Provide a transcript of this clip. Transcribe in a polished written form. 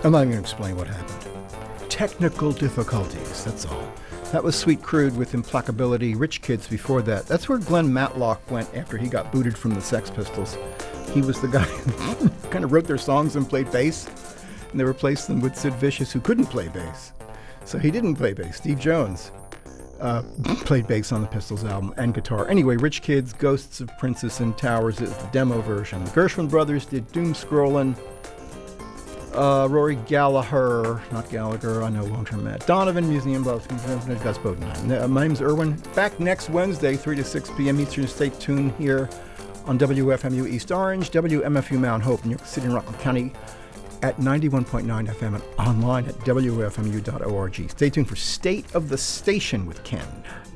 I'm not even going to explain what happened. Technical difficulties, that's all. That was Sweet Crude with Implacability. Rich Kids before that. That's where Glenn Matlock went after he got booted from the Sex Pistols. He was the guy who kind of wrote their songs and played bass. And they replaced them with Sid Vicious, who couldn't play bass. So he didn't play bass. Steve Jones played bass on the Pistols album and guitar. Anyway, Rich Kids, Ghosts of Princess and Towers is the demo version. The Gershwin Brothers did Doom Scrollin'. Rory Gallagher, not Gallagher, I know long-term Matt Donovan, Museum Both, Gus Bodenheim. My name's Irwin. Back next Wednesday, 3 to 6 p.m. Eastern. Stay tuned here on WFMU East Orange, WMFU Mount Hope, New York City and Rockland County at 91.9 FM and online at WFMU.org. Stay tuned for State of the Station with Ken.